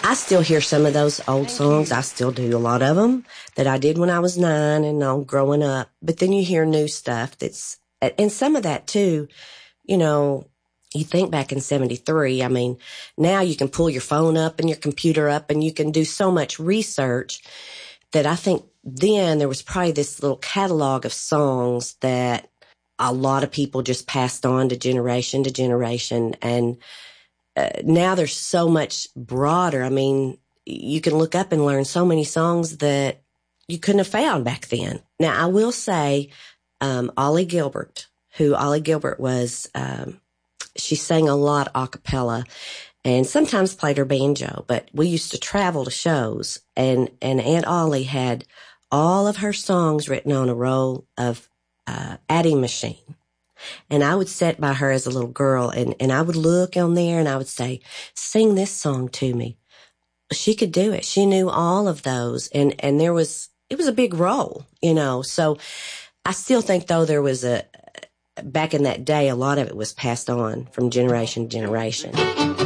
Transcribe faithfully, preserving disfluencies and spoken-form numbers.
I still hear some of those old songs. I still do a lot of them that I did when I was nine and on growing up. But then you hear new stuff that's, and some of that too, you know, you think back in seventy-three, I mean, now you can pull your phone up and your computer up and you can do so much research that I think then there was probably this little catalog of songs that a lot of people just passed on to generation to generation. And uh, now there's so much broader. I mean, you can look up and learn so many songs that you couldn't have found back then. Now, I will say, um, Ollie Gilbert, who Ollie Gilbert was, um, she sang a lot a cappella and sometimes played her banjo, but we used to travel to shows, and, and Aunt Ollie had all of her songs written on a roll of uh, adding machine. And I would sit by her as a little girl, and, and I would look on there and I would say, sing this song to me. She could do it. She knew all of those. And, and there was, it was a big roll, you know. So I still think, though, there was a, back in that day, a lot of it was passed on from generation to generation.